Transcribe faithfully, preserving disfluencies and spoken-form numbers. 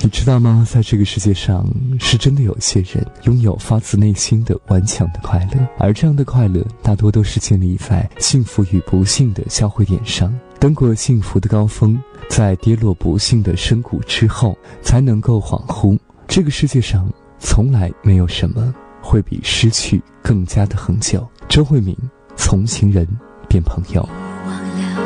你知道吗？在这个世界上，是真的有些人拥有发自内心的顽强的快乐，而这样的快乐大多都是建立在幸福与不幸的交汇点上。登过幸福的高峰，在跌落不幸的深谷之后，才能够恍惚，这个世界上从来没有什么会比失去更加的恒久。周慧敏，从情人变朋友。